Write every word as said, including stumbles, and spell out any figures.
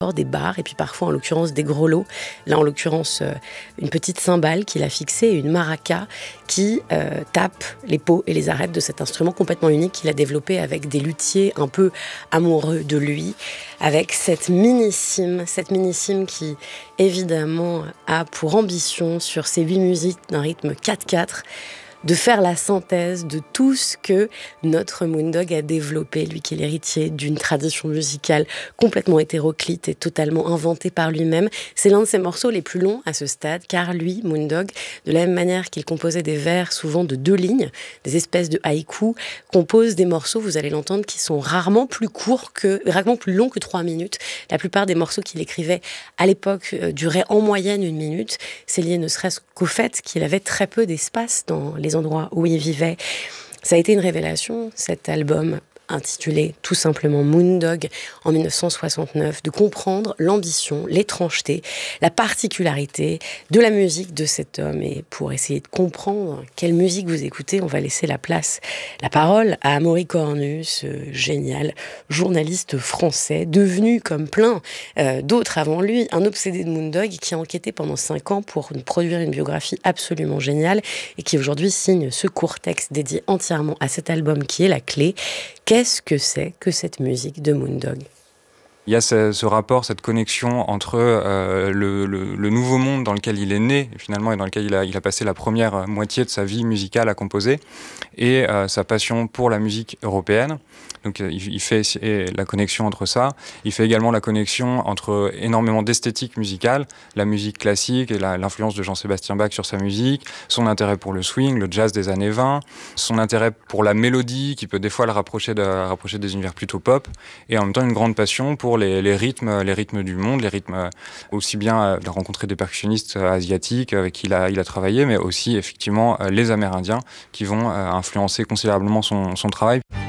des barres et puis parfois en l'occurrence des grelots. Là en l'occurrence euh, une petite cymbale qu'il a fixée et une maraca qui euh, tape les pots et les arêtes de cet instrument complètement unique qu'il a développé avec des luthiers un peu amoureux de lui, avec cette minissime, cette minissime qui évidemment a pour ambition sur ces huit musiques d'un rythme quatre quatre de faire la synthèse de tout ce que notre Moondog a développé, lui qui est l'héritier d'une tradition musicale complètement hétéroclite et totalement inventée par lui-même. C'est l'un de ses morceaux les plus longs à ce stade, car lui, Moondog, de la même manière qu'il composait des vers souvent de deux lignes, des espèces de haïkus, compose des morceaux, vous allez l'entendre, qui sont rarement plus courts que, rarement plus longs que trois minutes. La plupart des morceaux qu'il écrivait à l'époque euh, duraient en moyenne une minute. C'est lié ne serait-ce qu'au fait qu'il avait très peu d'espace dans les endroits où il vivait. Ça a été une révélation, cet album intitulé tout simplement Moondog en dix-neuf cent soixante-neuf, de comprendre l'ambition, l'étrangeté, la particularité de la musique de cet homme. Et pour essayer de comprendre quelle musique vous écoutez, on va laisser la place, la parole à Amaury Cornu, ce génial journaliste français, devenu comme plein euh, d'autres avant lui, un obsédé de Moondog qui a enquêté pendant cinq ans pour produire une biographie absolument géniale et qui aujourd'hui signe ce court texte dédié entièrement à cet album qui est la clé. Qu'est-ce que c'est que cette musique de Moondog ? Il y a ce, ce rapport, cette connexion entre euh, le, le, le nouveau monde dans lequel il est né, finalement, et dans lequel il a, il a passé la première moitié de sa vie musicale à composer, et euh, sa passion pour la musique européenne. Donc il, il fait la connexion entre ça. Il fait également la connexion entre énormément d'esthétique musicale, la musique classique et la, l'influence de Jean-Sébastien Bach sur sa musique, son intérêt pour le swing, le jazz des années vingt, son intérêt pour la mélodie qui peut des fois le rapprocher, de, rapprocher des univers plutôt pop, et en même temps une grande passion pour les, les rythmes, les rythmes du monde, les rythmes aussi bien de rencontrer des percussionnistes asiatiques avec qui il a, il a travaillé, mais aussi effectivement les Amérindiens qui vont influencer considérablement son, son travail.